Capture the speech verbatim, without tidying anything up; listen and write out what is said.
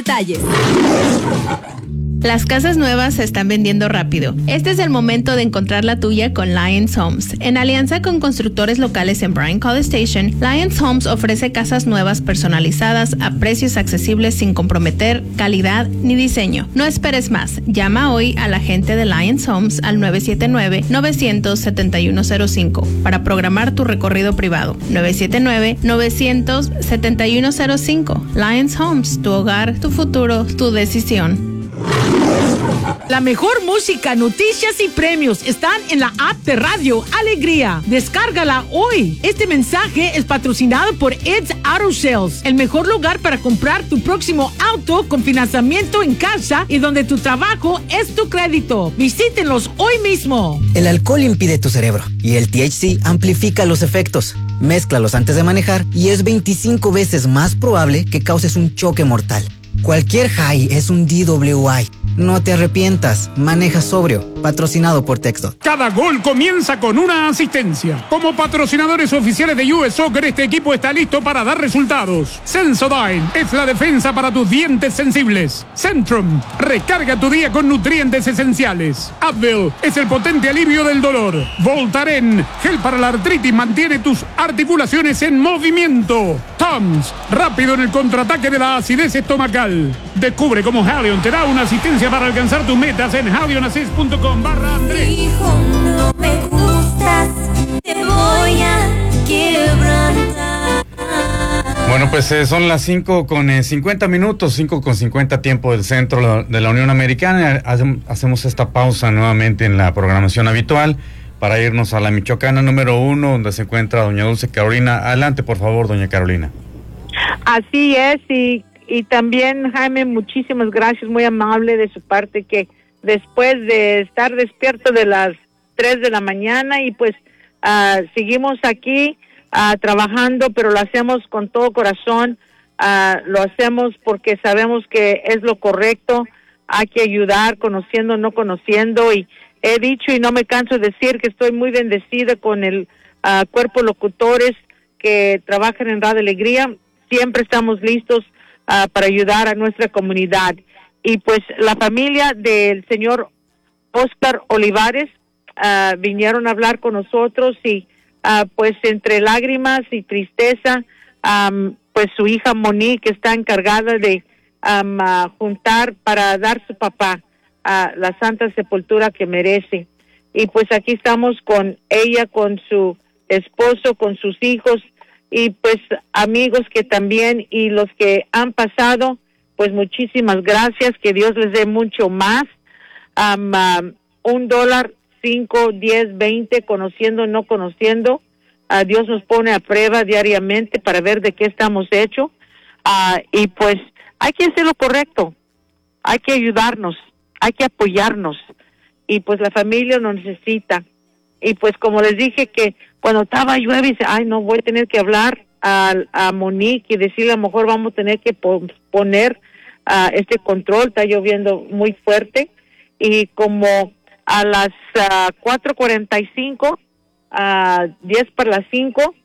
Detalles. Las casas nuevas se están vendiendo rápido. Este es el momento de encontrar la tuya con Lyons Homes. En alianza con constructores locales en Bryan College Station, Lyons Homes ofrece casas nuevas personalizadas a precios accesibles sin comprometer calidad ni diseño. No esperes más. Llama hoy a la gente de Lyons Homes al nueve siete nueve, nueve cero cero, siete uno cero cinco para programar tu recorrido privado. nueve siete nueve, nueve cero cero, siete uno cero cinco. Lyons Homes, tu hogar, tu futuro, tu decisión. La mejor música, noticias y premios están en la app de Radio Alegría. Descárgala hoy. Este mensaje es patrocinado por Ed's Auto Sales, el mejor lugar para comprar tu próximo auto con financiamiento en casa y donde tu trabajo es tu crédito. Visítenlos hoy mismo. El alcohol impide tu cerebro y el T H C amplifica los efectos. Mézclalos antes de manejar y es veinticinco veces más probable que causes un choque mortal. Cualquier high es un D W I. No te arrepientas, maneja sobrio. Patrocinado por Texdot. Cada gol comienza con una asistencia. Como patrocinadores oficiales de U S Soccer, este equipo está listo para dar resultados. Sensodyne es la defensa para tus dientes sensibles. Centrum, recarga tu día con nutrientes esenciales. Advil es el potente alivio del dolor. Voltaren, gel para la artritis, mantiene tus articulaciones en movimiento. Tums, rápido en el contraataque de la acidez estomacal. Descubre cómo Halion te da una asistencia para alcanzar tus metas en halionassist punto com barra Andrés. Hijo, no me gustas, te voy a quebrantar. Bueno, pues eh, son las cinco con cincuenta minutos, cinco con cincuenta tiempo del centro de la Unión Americana. Hacemos esta pausa nuevamente en la programación habitual para irnos a la Michoacana número uno, donde se encuentra doña Dulce Carolina. Adelante, por favor, doña Carolina. Así es, y Y también, Jaime, muchísimas gracias, muy amable de su parte, que después de estar despierto de las tres de la mañana y pues uh, seguimos aquí uh, trabajando, pero lo hacemos con todo corazón, uh, lo hacemos porque sabemos que es lo correcto, hay que ayudar, conociendo, no conociendo, y he dicho y no me canso de decir que estoy muy bendecida con el uh, cuerpo locutores que trabajan en Radio Alegría. Siempre estamos listos Uh, para ayudar a nuestra comunidad. Y pues la familia del señor Oscar Olivares uh, vinieron a hablar con nosotros y uh, pues entre lágrimas y tristeza, um, pues su hija Monique está encargada de um, uh, juntar para dar a su papá uh, la santa sepultura que merece. Y pues aquí estamos con ella, con su esposo, con sus hijos, y pues amigos que también, y los que han pasado, pues muchísimas gracias, que Dios les dé mucho más. Um, um, un dólar, cinco, diez, veinte, conociendo, no conociendo. Uh, Dios nos pone a prueba diariamente para ver de qué estamos hechos. Uh, y pues hay que hacer lo correcto, hay que ayudarnos, hay que apoyarnos. Y pues la familia nos necesita. Y pues como les dije que cuando estaba llueve, dice, ay, no, voy a tener que hablar a, a Monique y decirle, a lo mejor vamos a tener que po- poner uh, este control, está lloviendo muy fuerte. Y como a las uh, cuatro cuarenta y cinco, uh, diez para las cinco,